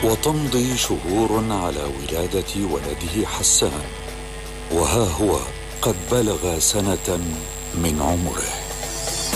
وتمضي شهور على ولادة ولده حسان، وها هو قد بلغ سنة من عمره.